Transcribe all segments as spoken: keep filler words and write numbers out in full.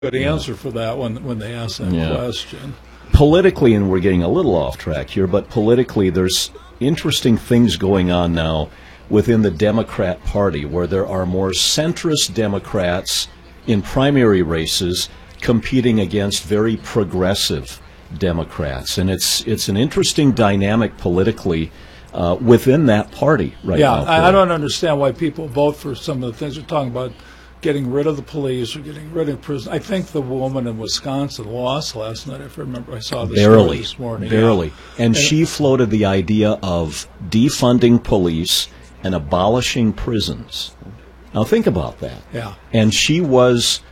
good answer for that when when they ask that Yeah. question. Politically, and we're getting a little off track here, but politically there's interesting things going on now within the Democrat Party where there are more centrist Democrats in primary races competing against very progressive Democrats. And it's it's an interesting dynamic politically uh, within that party right yeah, now. I, I don't understand why people vote for some of the things we're talking about, getting rid of the police or getting rid of prison. I think the woman in Wisconsin lost last night. If I remember, I saw this Barely, this morning. barely. Yeah. And, And she floated the idea of defunding police and abolishing prisons. Now think about that. Yeah. And she was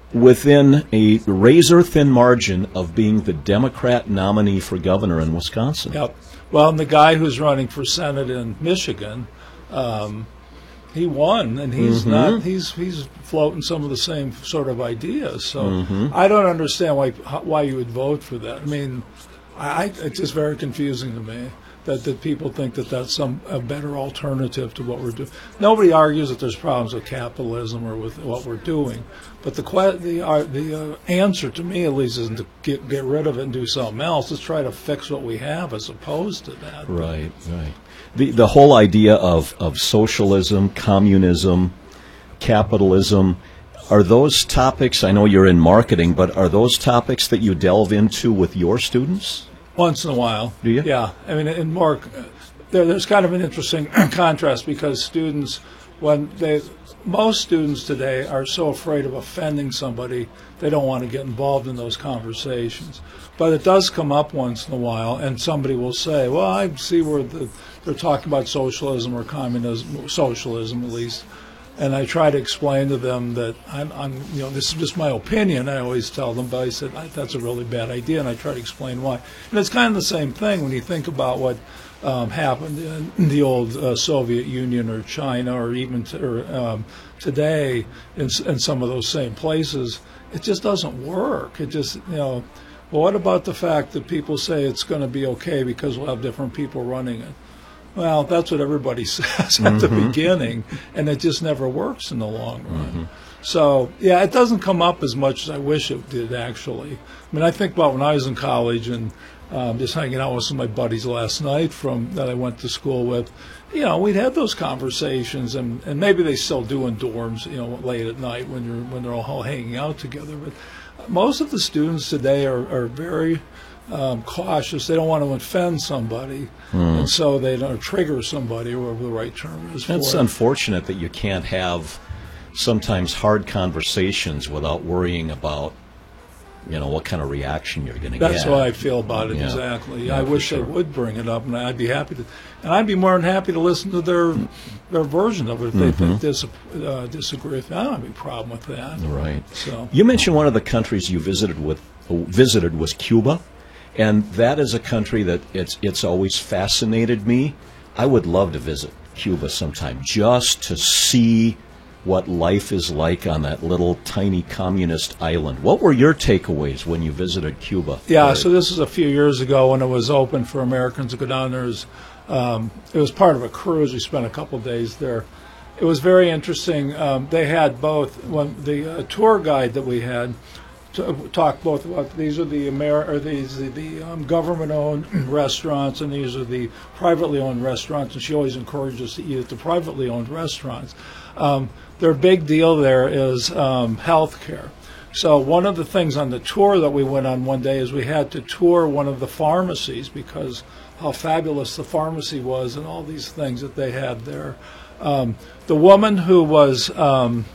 within a razor-thin margin of being the Democrat nominee for governor in Wisconsin. Yep. Well, and the guy who's running for Senate in Michigan, um, he won, and he's Mm-hmm. not. He's he's floating some of the same sort of ideas. So Mm-hmm. I don't understand why why you would vote for that. I mean, I, it's just very confusing to me that, that people think that that's some a better alternative to what we're doing. Nobody argues that there's problems with capitalism or with what we're doing, but the que- the uh, the uh, answer to me at least isn't to get get rid of it and do something else. Let's try to fix what we have as opposed to that. Right, right. The the whole idea of, of socialism, communism, capitalism, are those topics, I know you're in marketing, but are those topics that you delve into with your students? Once in a while. Do you? Yeah. I mean, in Mark, there, there's kind of an interesting contrast because students, when they, most students today are so afraid of offending somebody, they don't want to get involved in those conversations. But it does come up once in a while, and somebody will say, well, I see where the, they're talking about socialism or communism, socialism at least. And I try to explain to them that I'm, I'm, you know, this is just my opinion. I always tell them, but I said that's a really bad idea, and I try to explain why. And it's kind of the same thing when you think about what um, happened in the old uh, Soviet Union or China or even t- or, um, today in, in some of those same places. It just doesn't work. It just, you know, well, what about the fact that people say it's going to be okay because we'll have different people running it? Well, that's what everybody says at the Mm-hmm. beginning, and it just never works in the long run. Mm-hmm. So, yeah, it doesn't come up as much as I wish it did, actually. I mean, I think about when I was in college and um, just hanging out with some of my buddies last night from that I went to school with. You know, we'd have those conversations, and, and maybe they still do in dorms, you know, late at night when you're when they're all hanging out together. But most of the students today are, are very Um, cautious. They don't want to offend somebody, Mm. and so they don't trigger somebody, or whatever the right term is. It's for it. unfortunate that you can't have sometimes hard conversations without worrying about, you know, what kind of reaction you're going to get. That's how I feel about it, Yeah. exactly. Yeah, I for wish sure. they would bring it up, and I'd be happy to. And I'd be more than happy to listen to their their version of it if they Mm-hmm. think dis, uh, disagree with me. I don't have any problem with that. Right. So You mentioned one of the countries you visited with visited was Cuba, and that is a country that it's it's always fascinated me. I would love to visit Cuba sometime just to see what life is like on that little tiny communist island. What were your takeaways when you visited Cuba? Yeah, Larry? so this is a few years ago when it was open for Americans to go down there. It was, um, it was part of a cruise. We spent a couple of days there. It was very interesting. Um, they had both when the uh, tour guide that we had to talk both about these are the Amer- or these the, the um, government-owned restaurants and these are the privately owned restaurants. And she always encouraged us to eat at the privately owned restaurants. Um, their big deal there is um, health care. So one of the things on the tour that we went on one day is we had to tour one of the pharmacies because how fabulous the pharmacy was and all these things that they had there. Um, the woman who was um,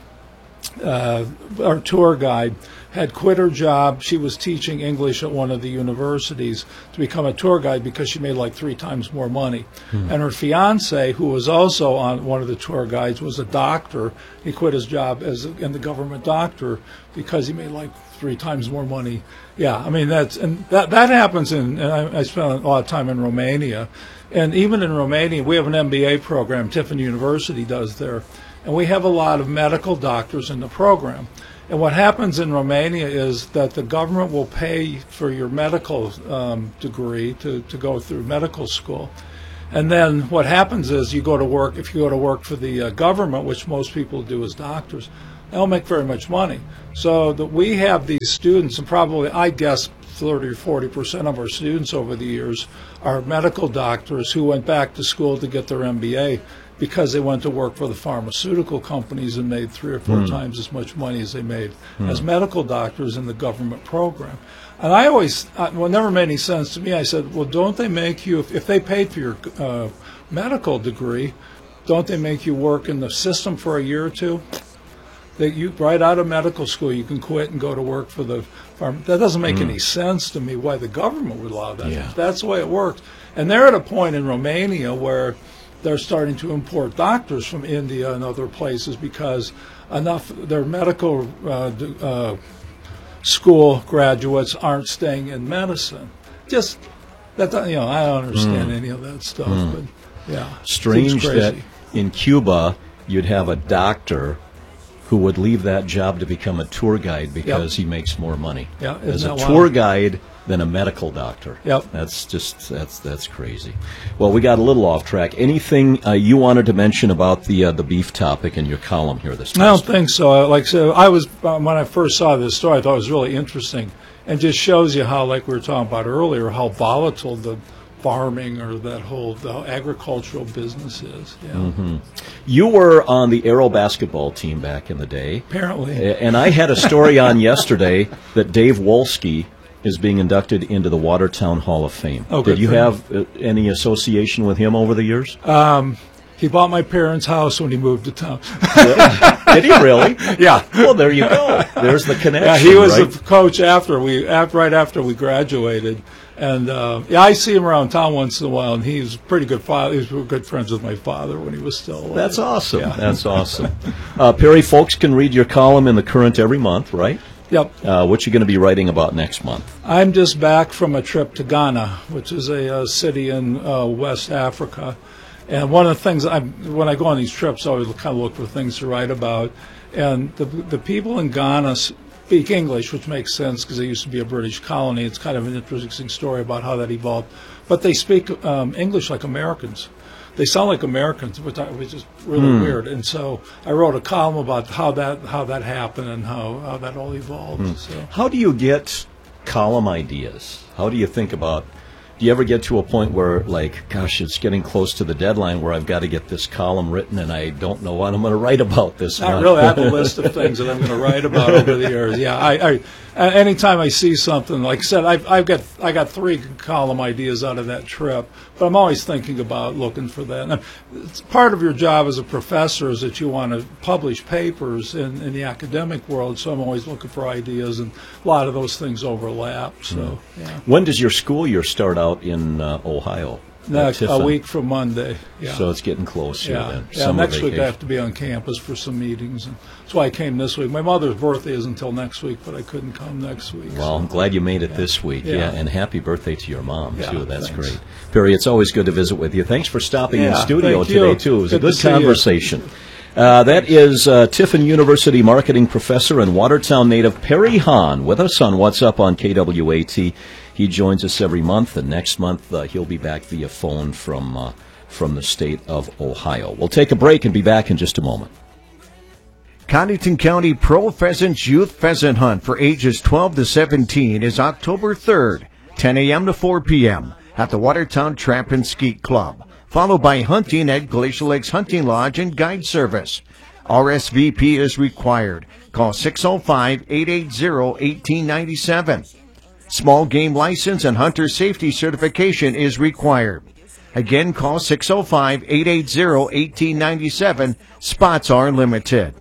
uh, our tour guide had quit her job. She was teaching English at one of the universities to become a tour guide because she made like three times more money. Hmm. And her fiance, who was also on one of the tour guides, was a doctor. He quit his job as a, in the government doctor because he made like three times more money. Yeah, I mean that's and that that happens in. And I, I spent a lot of time in Romania, and even in Romania, we have an M B A program. Tiffin University does there, and we have a lot of medical doctors in the program. And what happens in Romania is that the government will pay for your medical um, degree to, to go through medical school. And then what happens is you go to work, if you go to work for the uh, government, which most people do as doctors, They don't make very much money. So that we have these students, and probably, I guess, thirty or forty percent of our students over the years are medical doctors who went back to school to get their M B A because they went to work for the pharmaceutical companies and made three or four mm. times as much money as they made mm. as medical doctors in the government program. And I always, well, it never made any sense to me. I said, well, don't they make you, if, if they paid for your uh, medical degree, don't they make you work in the system for a year or two? That you, right out of medical school, you can quit and go to work for the farm. That doesn't make mm. any sense to me why the government would allow that. Yeah. That's the way it works. And they're at a point in Romania where they're starting to import doctors from India and other places because enough their medical uh, uh, school graduates aren't staying in medicine. Just that, you know, I don't understand mm. any of that stuff. Mm. But yeah, strange that in Cuba you'd have a doctor who would leave that job to become a tour guide because yep. he makes more money yeah, as a wild? tour guide than a medical doctor. Yep. That's just that's that's crazy. Well, we got a little off track. Anything uh, you wanted to mention about the uh, the beef topic in your column here this time? I don't think so. Like so, I was um, when I first saw this story, I thought it was really interesting, and just shows you how, like we were talking about earlier, how volatile the farming or that whole the agricultural business is. Yeah. Mm-hmm. You were on the Aero basketball team back in the day. Apparently. And I had a story on yesterday that Dave Wolski is being inducted into the Watertown Hall of Fame. Oh, Did you have uh, any association with him over the years? Um, he bought my parents' house when he moved to town. Did he really? Yeah. Well, there you go. There's the connection. Yeah, he was right? the coach after we, after, right after we graduated. And uh, yeah, I see him around town once in a while, and he's pretty good. Father, he was good friends with my father when he was still alive. That's awesome. Yeah. That's awesome. Uh, Perry, folks can read your column in the Current every month, right? Yep. Uh, what you going to be writing about next month? I'm just back from a trip to Ghana, which is a, a city in uh, West Africa. And one of the things, I, when I go on these trips, I always kind of look for things to write about. And the the people in Ghana speak English, which makes sense because they used to be a British colony. It's kind of an interesting story about how that evolved. But they speak um, English like Americans. They sound like Americans, which is just really mm. weird. And so I wrote a column about how that how that happened and how, how that all evolved. Mm. So. How do you get column ideas? How do you think about? Do you ever get to a point where, like, gosh, it's getting close to the deadline where I've got to get this column written and I don't know what I'm going to write about this Not month? really. I have a list of things that I'm going to write about over the years. Yeah, I, I anytime I see something, like I said, I've, I've got I got three column ideas out of that trip, but I'm always thinking about looking for that. And it's part of your job as a professor is that you want to publish papers in, in the academic world, so I'm always looking for ideas, and a lot of those things overlap. So, mm. yeah. When does your school year start out in uh, Ohio? Next, a week from Monday. Yeah. So it's getting close here yeah. then. Yeah, Summer next vacation. week I have to be on campus for some meetings. And that's why I came this week. My mother's birthday is until next week, but I couldn't come next week. Well, so. I'm glad you made it yeah. this week. Yeah. Yeah. And happy birthday to your mom, yeah, too. That's thanks. great. Perry, it's always good to visit with you. Thanks for stopping yeah, in studio thank you. today, too. It was good a good to see conversation. You. Uh, that is uh, Tiffin University marketing professor and Watertown native Perry Hahn with us on What's Up on K W A T. He joins us every month, and next month uh, he'll be back via phone from uh, from the state of Ohio. We'll take a break and be back in just a moment. Connington County Pro Pheasants Youth Pheasant Hunt for ages twelve to seventeen is October third, ten a.m. to four p.m. at the Watertown Tramp and Skeet Club, followed by hunting at Glacial Lakes Hunting Lodge and Guide Service. R S V P is required. Call six oh five, eight eight zero, one eight nine seven. Small game license and hunter safety certification is required. Again, call six oh five, eight eight zero, one eight nine seven. Spots are limited.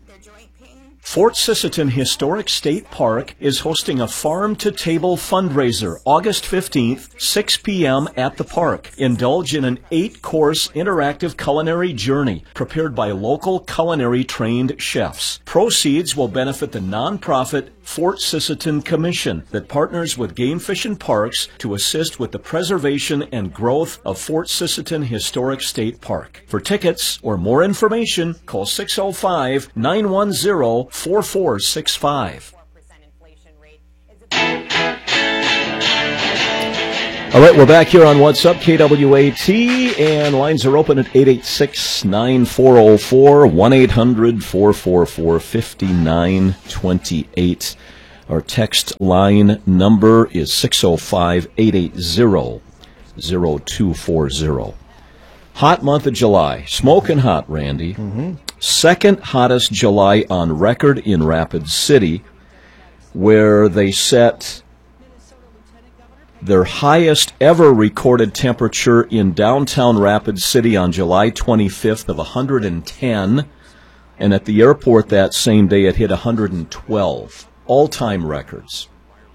Fort Sisseton Historic State Park is hosting a farm-to-table fundraiser August fifteenth, six p.m. at the park. Indulge in an eight-course interactive culinary journey prepared by local culinary-trained chefs. Proceeds will benefit the nonprofit Fort Sisseton Commission that partners with Game Fish and Parks to assist with the preservation and growth of Fort Sisseton Historic State Park. For tickets or more information, call six oh five, nine one zero, four four six five. All right, we're back here on What's Up, K W A T, and lines are open at eight eight six, nine four zero four, one eight hundred, four four four, five nine two eight. Our text line number is six oh five, eight eight zero, zero two four zero. Hot month of July. Smoking hot, Randy. Mm-hmm. Second hottest July on record in Rapid City, where they set their highest ever recorded temperature in downtown Rapid City on July twenty-fifth of one hundred ten, and at the airport that same day it hit one hundred twelve, all-time records.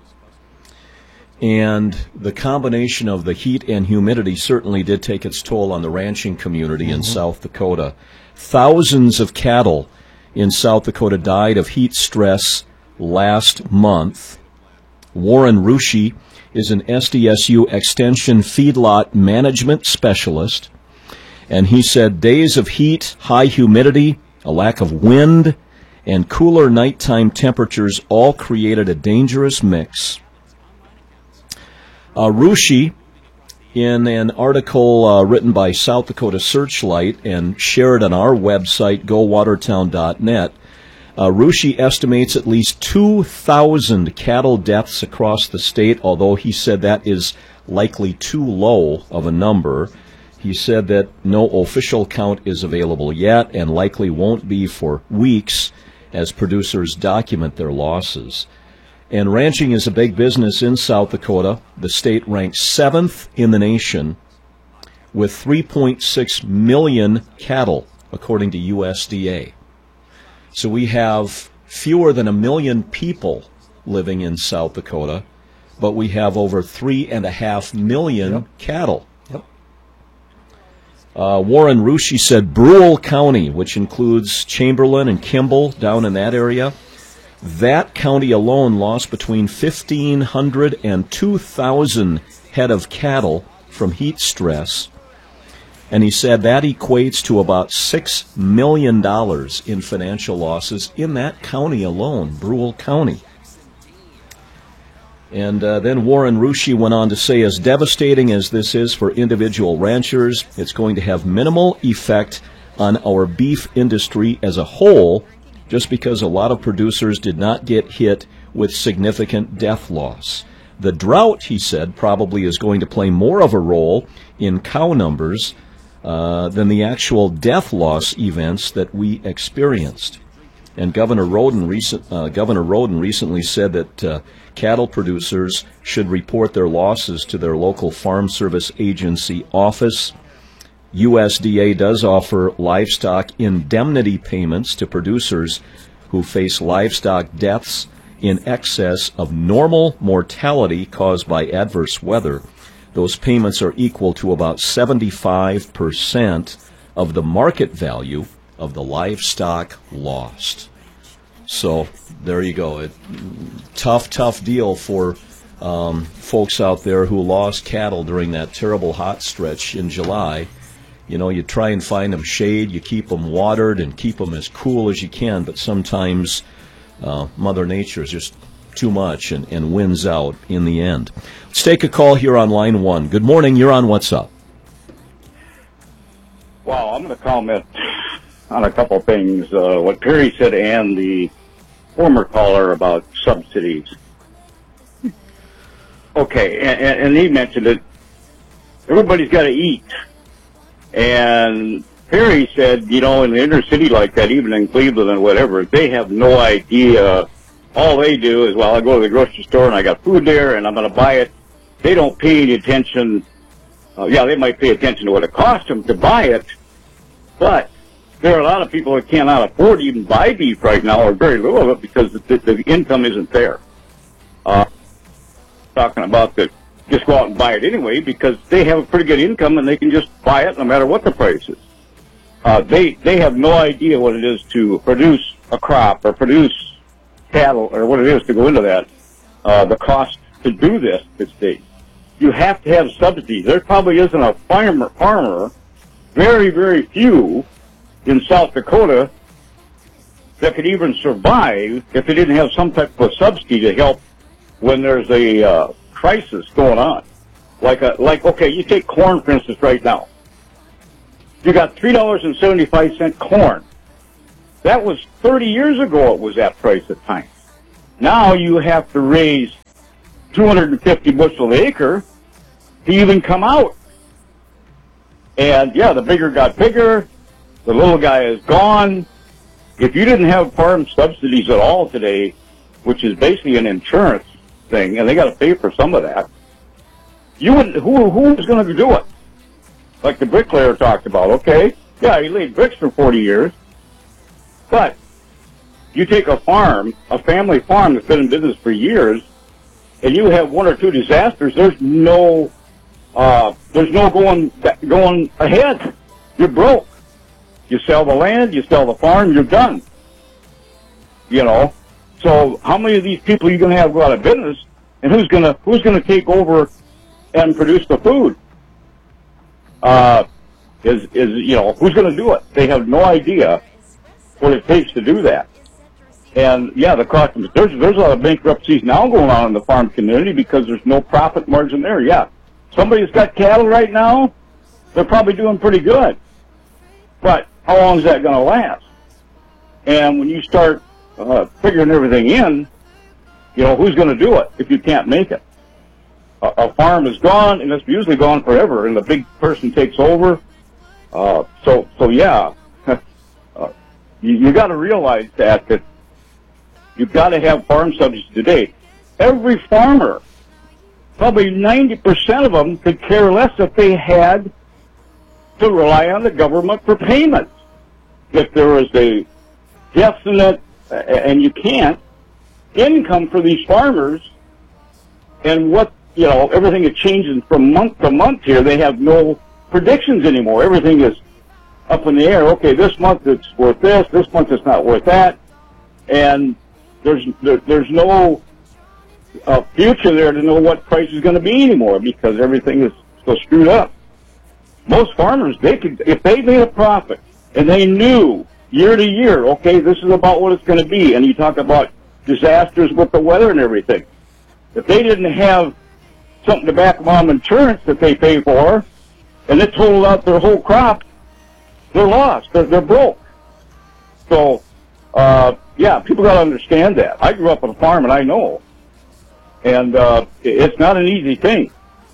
And the combination of the heat and humidity certainly did take its toll on the ranching community in mm-hmm. South Dakota. Thousands of cattle in South Dakota died of heat stress last month. Warren Rushi is an S D S U Extension feedlot management specialist, and he said days of heat, high humidity, a lack of wind, and cooler nighttime temperatures all created a dangerous mix. Uh, Rushi, in an article uh, written by South Dakota Searchlight and shared on our website, go watertown dot net, Uh, Rushi estimates at least two thousand cattle deaths across the state, although he said that is likely too low of a number. He said that no official count is available yet and likely won't be for weeks as producers document their losses. And ranching is a big business in South Dakota. The state ranks seventh in the nation with three point six million cattle, according to U S D A. So we have fewer than a million people living in South Dakota, but we have over three and a half million yep. cattle. Yep. Uh, Warren Rushi said Brule County, which includes Chamberlain and Kimball down in that area, that county alone lost between fifteen hundred and two thousand head of cattle from heat stress. And he said that equates to about six million dollars in financial losses in that county alone, Brule County. And uh, then Warren Rushi went on to say, as devastating as this is for individual ranchers, it's going to have minimal effect on our beef industry as a whole, just because a lot of producers did not get hit with significant death loss. The drought, he said, probably is going to play more of a role in cow numbers Uh, than the actual death loss events that we experienced. And Governor Roden, recent, uh, Governor Roden recently said that uh, cattle producers should report their losses to their local Farm Service Agency office. U S D A does offer livestock indemnity payments to producers who face livestock deaths in excess of normal mortality caused by adverse weather. Those payments are equal to about seventy-five percent of the market value of the livestock lost. So there you go. It, tough, tough deal for um, folks out there who lost cattle during that terrible hot stretch in July. You know, you try and find them shade, you keep them watered and keep them as cool as you can, but sometimes uh, Mother Nature is just too much and, and wins out in the end. Let's take a call here on line one. Good morning. You're on What's Up. Well, I'm going to comment on a couple of things. Uh, what Perry said and the former caller about subsidies. Okay, and, and he mentioned it. Everybody's got to eat. And Perry said, you know, in the inner city like that, even in Cleveland and whatever, they have no idea. All they do is, well, I go to the grocery store and I got food there and I'm going to buy it. They don't pay any attention. Uh, yeah, they might pay attention to what it costs them to buy it, but there are a lot of people that cannot afford to even buy beef right now, or very little of it, because the, the income isn't there. Uh, talking about the just go out and buy it anyway, because they have a pretty good income and they can just buy it no matter what the price is. Uh, they they have no idea what it is to produce a crop or produce cattle, or what it is to go into that, uh, the cost to do this this day. You have to have subsidies. There probably isn't a farmer, farmer, very, very few in South Dakota that could even survive if they didn't have some type of a subsidy to help when there's a uh, crisis going on. Like a like okay, you take corn for instance right now. You got three dollars and seventy five cent corn. That was thirty years ago. It was that price at times. Now you have to raise two hundred and fifty bushel an acre to even come out. And yeah, the bigger got bigger. The little guy is gone. If you didn't have farm subsidies at all today, which is basically an insurance thing, and they got to pay for some of that, you would who who was going to do it? Like the bricklayer talked about. Okay, yeah, he laid bricks for forty years, but you take a farm, a family farm that's been in business for years, and you have one or two disasters. There's no, uh, there's no going going ahead. You're broke. You sell the land, you sell the farm, you're done. You know, so how many of these people are you going to have go out of business, and who's going to who's going to take over and produce the food? Uh, is is you know who's going to do it? They have no idea what it takes to do that. And yeah, the cost. There's there's a lot of bankruptcies now going on in the farm community because there's no profit margin there. Yeah, somebody's got cattle right now. They're probably doing pretty good, but how long is that going to last? And when you start uh, figuring everything in, you know, who's going to do it if you can't make it? A, a farm is gone, and it's usually gone forever, and the big person takes over. Uh, so, so yeah, uh, you, you got to realize that that you've got to have farm subsidies today. Every farmer, probably ninety percent of them, could care less if they had to rely on the government for payments. If there was a definite, and you can't, income for these farmers, and what, you know, everything is changing from month to month here. They have no predictions anymore. Everything is up in the air. Okay, this month it's worth this, this month it's not worth that, and there's there, there's no uh, future there to know what price is going to be anymore because everything is so screwed up. Most farmers, they could, if they made a profit and they knew year to year, okay, this is about what it's going to be, and you talk about disasters with the weather and everything. If they didn't have something to back them on insurance that they pay for, and it totaled out their whole crop, they're lost. They're, they're broke. So, uh, yeah, people got to understand that. I grew up on a farm, and I know. And uh, it's not an easy thing.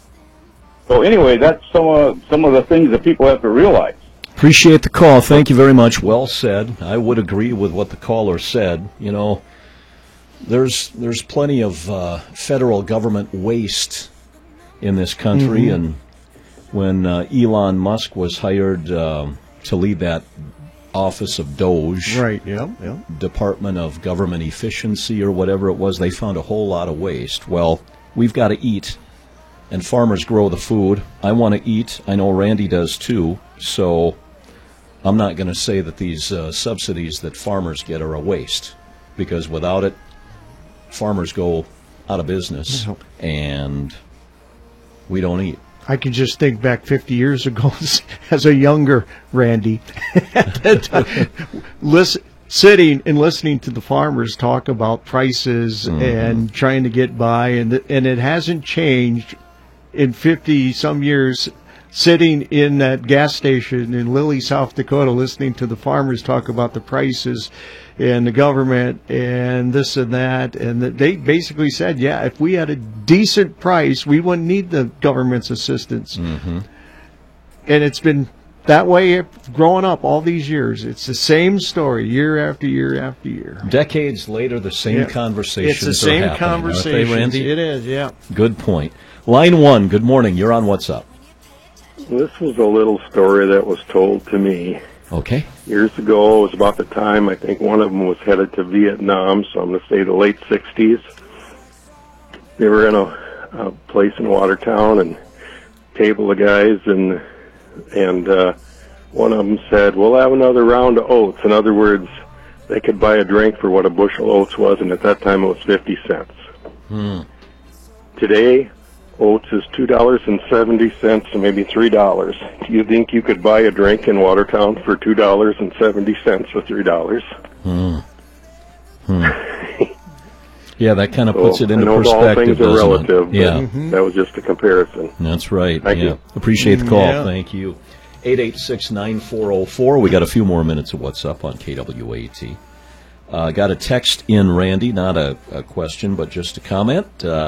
So anyway, that's some of, some of the things that people have to realize. Appreciate the call. Thank you very much. Well said. I would agree with what the caller said. You know, there's there's plenty of uh, federal government waste in this country, mm-hmm. and when uh, Elon Musk was hired uh, to lead that Office of Doge, right? Yeah, yeah. Department of Government Efficiency or whatever it was, they found a whole lot of waste. Well, we've got to eat, and farmers grow the food. I want to eat. I know Randy does too. So I'm not going to say that these uh, subsidies that farmers get are a waste, because without it, farmers go out of business, and we don't eat. I can just think back fifty years ago as a younger Randy, at that time, listen, sitting and listening to the farmers talk about prices mm-hmm. and trying to get by, and the, and it hasn't changed in fifty some years. Sitting in that gas station in Lilly, South Dakota, listening to the farmers talk about the prices and the government and this and that, and they basically said, yeah, if we had a decent price, we wouldn't need the government's assistance. Mm-hmm. And it's been that way growing up all these years. It's the same story year after year after year. Decades later, the same yeah. conversations It's the same are conversations. Randy? It is, yeah. Good point. Line one, good morning. You're on What's Up. This was a little story that was told to me. Okay. Years ago, it was about the time, I think one of them was headed to Vietnam, so I'm going to say the late sixties. They were in a, a place in Watertown, and table of guys, and and uh, one of them said, we'll have another round of oats. In other words, they could buy a drink for what a bushel of oats was, and at that time it was fifty cents. Hmm. Today, oats is two dollars and seventy cents to maybe three dollars. Do you think you could buy a drink in Watertown for two dollars and seventy cents for three dollars? Hmm. Hmm. Yeah, that kind of So puts it into I know perspective, all things are doesn't relative, it? Yeah, but that was just a comparison. that's right. Thank yeah. you. Appreciate the call. Yeah. Thank you. eight eight six, nine four zero four. We got a few more minutes of What's Up on K W A T. Uh, got a text in, Randy, not a, a question, but just a comment. Uh,